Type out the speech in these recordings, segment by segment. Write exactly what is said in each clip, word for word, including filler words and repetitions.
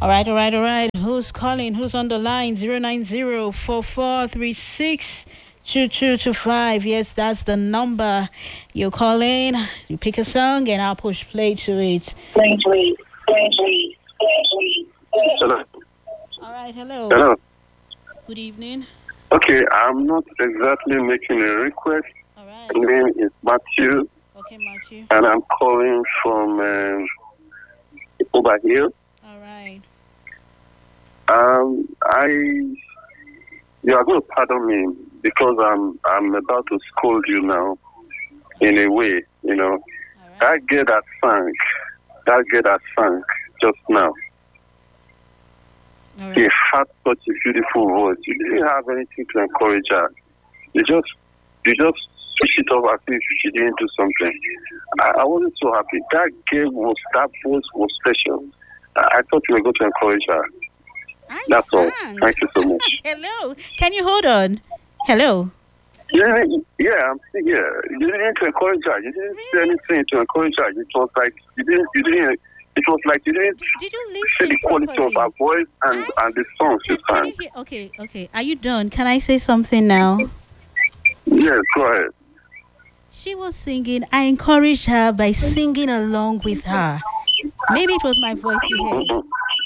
All right, all right, all right. Who's calling? Who's on the line? Zero nine zero four four three six two two two five. Yes, that's the number. You call in, you pick a song, and I'll push play to it. Play to it. Play to it. Play to it. Hello. All right, hello. Hello. Good evening. Okay, I'm not exactly making a request. All right. My name is Matthew. Okay, Matthew. And I'm calling from um, over here. All right. Um, I you are going to pardon me because I'm I'm about to scold you now, in a way, you know. All right. That girl that sang, that girl that sang just now. All She right. had such a beautiful voice. You didn't have anything to encourage her. You just you just switch it off as if she didn't do something. I, I wasn't so happy. That girl was that voice was special. I, I thought you were going to encourage her. I That's all. sang. Thank you so much. Hello. Can you hold on? Hello. Yeah, yeah, I'm still here. You didn't encourage her. You didn't say anything to encourage her. It was like you didn't. You didn't. It was like you didn't Did, did you say listen the quality properly? of her voice and, I and the songs Can, she can sang. you hear? Okay, okay. Are you done? Can I say something now? Yes, go ahead. She was singing. I encouraged her by singing along with her. Maybe it was my voice you heard.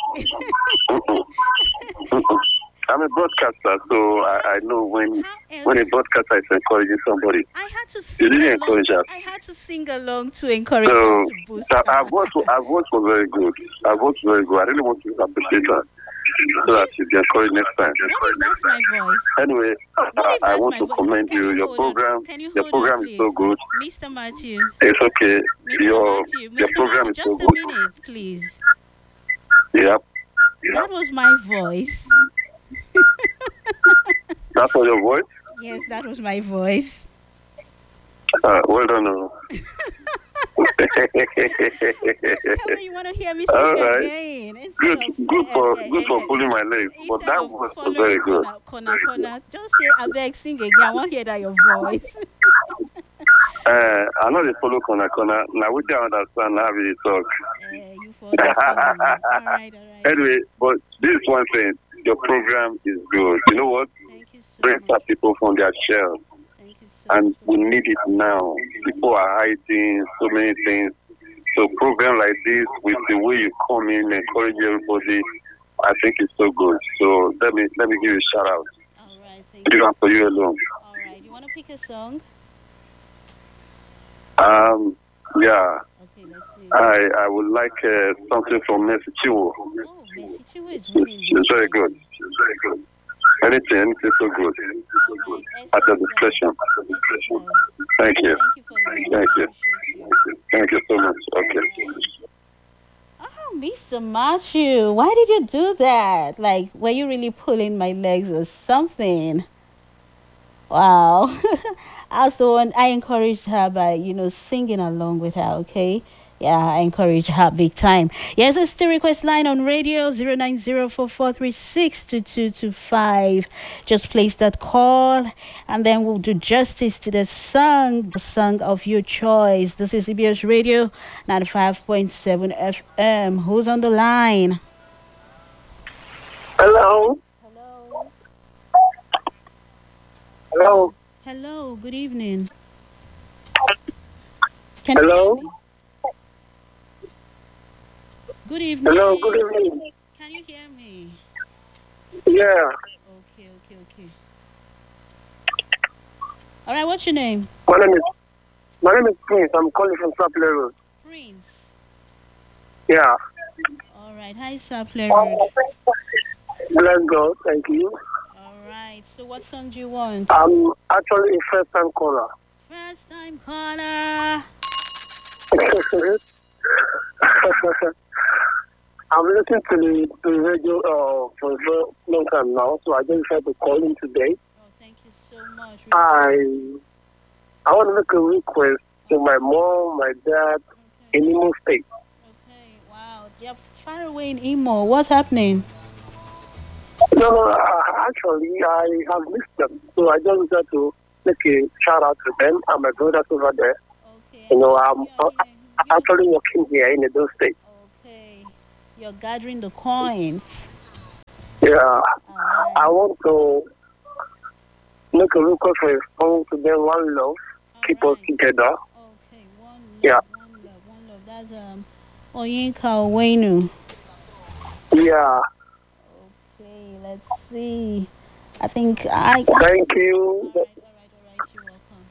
I'm a broadcaster, so I, I know when How else? when a broadcaster is encouraging somebody. I had to sing didn't along. encourage her. I had to sing along to encourage her So to boost her, her. her voice, her voice was very good. Her voice was very good. I really want to appreciate her so that she'll be encouraged next time. What if that's my voice? Anyway, What I, if I that's want my to voice? commend Can you. you Your hold on? program, Can you your hold program on, is so please? good. Mister Matthew. It's okay. Mister Your Matthew. your Mister program Matthew, is just so a good. minute, please. Yep. That was my voice. That's all your voice. Yes, that was my voice. Uh, well done. uh. Just tell me you want to hear me sing All right. again. Instead Good, of, good eh, for eh, good eh, for eh, pulling my legs, but Instead that of was following very good. corner, corner, corner, just say, I beg, sing again. I want to hear that your voice. Uh, I know they follow corner corner. Now we don't understand how we talk. uh, you for understand. All right, all right. Anyway, but this is one thing. Your program is good. You know what? Thank you so Brings much. up people from their shell, Thank you so and much. we need it now. People are hiding so many things. So program like this, with the way you come in, encourage everybody, I think it's so good. So let me let me give you a shout out. All right, thank Do you. that for you alone. All right, you want to pick a song? Um, yeah, Okay, let's see. I I would like uh, something from Mercy Chiwo. Oh, Messi Chiwo is winning It's this very one. good. It's very good. Anything, anything so good. All right, At your S S L. discretion. S S L. Thank you. Thank you for the love. Thank I you. appreciate you. Thank you so much. Okay. Oh, Mister Matthew, why did you do that? Like, were you really pulling my legs or something? Wow. I was the one, I encouraged her by, you know, singing along with her, okay? Yeah, I encourage her big time. Yes, it's the request line on radio zero nine zero four four three six two two two five. Just place that call and then we'll do justice to the song, the song of your choice. This is C B S Radio ninety-five point seven F M. Who's on the line? Hello. Hello. Hello. Hello, good evening. Can Hello. you hear me? Good evening. Hello. Good evening. Can you hear me? Yeah. Okay, okay, okay. All right, what's your name? My name is My name is Prince. I'm calling from Sapler Road. Prince. Yeah. All right, hi, Sapler Road. Bless God. Thank you. All right, so what song do you want? I'm actually a first time caller. First time caller. I'm listening to the, the radio uh, for a very long time now, so I just tried to call in today. Oh, thank you so much. I I want to make a request to my mom, my dad Okay, in Imo State. okay, wow. They're far away in Imo. What's happening? No, no, uh, actually, I have missed them, so I just wanted to make a shout out to them and my brothers over there. Okay. You know, and I'm, your I'm name? Give- actually working here in Edo State. Okay. You're gathering the coins. Yeah, All right. I want to make a request for a song to them, One Love, All keep us right. together. Okay. One Yeah, love. One love. One love. That's um. Oyinka Owenu. yeah. Okay. Let's see. I think I. All Thank you. right. All right. All right. You're welcome.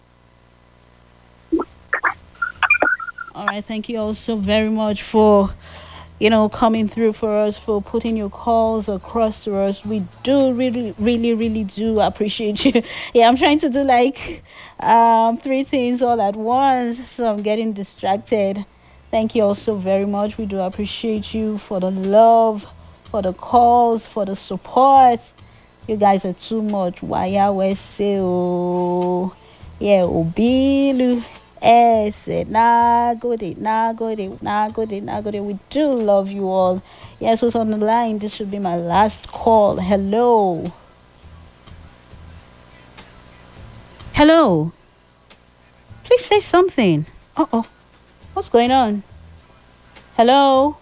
All right. Thank you also very much for you know, coming through for us, for putting your calls across to us. We do really, really, really do appreciate you. Yeah, I'm trying to do like um, three things all at once, so I'm getting distracted. Thank you also very much. We do appreciate you for the love, for the calls, for the support. You guys are too much. Waya Weseo. Yeah, Obilu. Ese. Nagode, nagode, nagode, nagode. We do love you all. Yes, who's on the line? This should be my last call. Hello. Hello. Please say something. Uh oh. What's going on? Hello.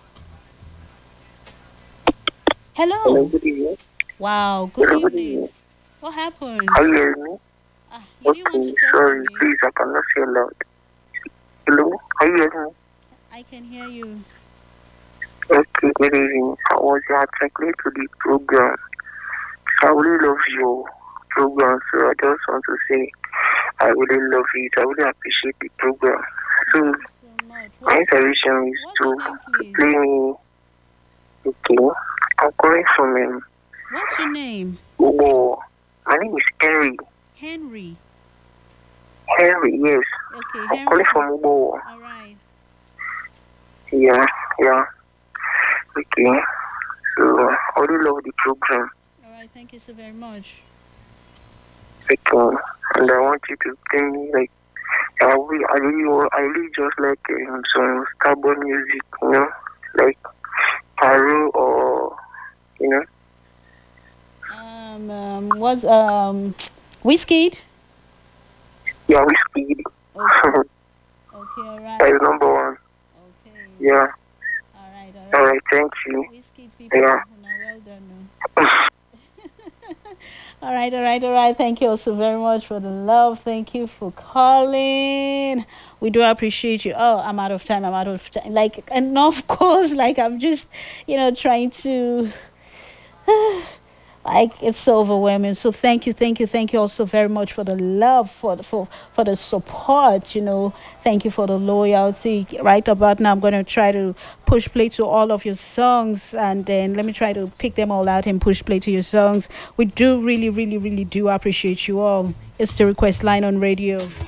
Hello, Hello. good evening. Wow. Good Hello, good evening. evening. What happened? Are you hearing me? Ah, you didn't want to Okay, talk to sorry, me. please, I cannot hear loud. Hello, are you hearing me? I can hear you. Okay, good evening. I was attracted to the program. I really love your program, so I just want to say I really love it. I really appreciate the program. So, Thank you so much. my What's suggestion is what's your to name, please? play me. Okay, I'm calling from um, What's your name? Ubo. My name is Henry. Henry. Henry, yes. Okay, I'm Henry. calling From, from Ubo. all right. Yeah, yeah. Okay. So, I really love the program. All right. Thank you so very much. Okay. And I want you to play me like I really, I really, wa- I really just like um, some stable music, you know, like Haru or you know, Um, um what's um Whiskey? yeah, whiskey. Okay. Okay. All That right. is number one. Okay. Yeah. All right. All All right. right. Thank you. Whiskey people. Yeah. Now, well done. No? All right, all right, all right. Thank you also very much for the love. Thank you for calling. We do appreciate you. Oh, I'm out of time. I'm out of time. Like, and of course, like I'm just, you know, trying to. Like it's so overwhelming. So thank you, thank you, thank you also very much for the love, for the, for for the support. You know, thank you for the loyalty. Right about now, I'm gonna try to push play to all of your songs, and then let me try to pick them all out and push play to your songs. We do really, really, really do appreciate you all. It's the request line on radio.